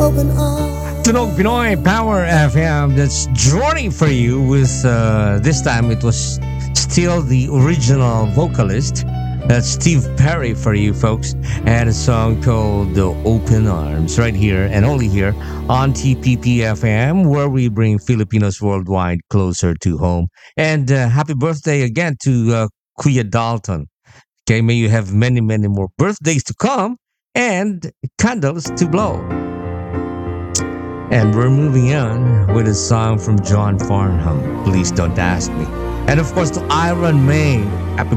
open arms. Tunog Pinoy Power FM. That's Journey for you with this time it was still the original vocalist. That's Steve Perry for you folks. And a song called The Open Arms right here and only here on TPP FM where we bring Filipinos worldwide closer to home. And happy birthday again to Kuya Dalton. Okay, may you have many, many more birthdays to come and candles to blow. And we're moving on with a song from John Farnham. Please don't ask me. And of course, to Iron May. Happy